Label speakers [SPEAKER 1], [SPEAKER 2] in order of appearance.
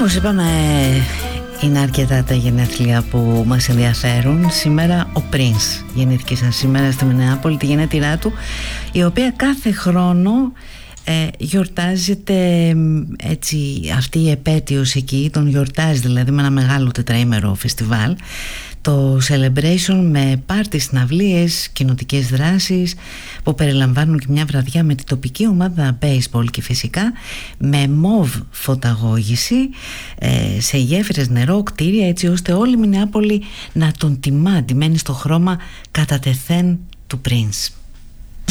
[SPEAKER 1] Όπως είπαμε, είναι αρκετά τα γενέθλια που μας ενδιαφέρουν. Σήμερα ο Prince γεννήθηκε σαν σήμερα στη Μινεάπολη, τη γενέτειρά του, η οποία κάθε χρόνο γιορτάζεται έτσι, αυτή η επέτειος εκεί, τον γιορτάζει δηλαδή με ένα μεγάλο τετραήμερο φεστιβάλ, το Celebration, με πάρτι, συναυλίες, κοινοτικές δράσεις που περιλαμβάνουν και μια βραδιά με την τοπική ομάδα baseball και φυσικά με μοβ φωταγώγηση σε γέφυρες, νερό, κτίρια, έτσι ώστε όλη η Μινεάπολη να τον τιμά, ντυμένη στο χρώμα κατά τεθέν του Prince.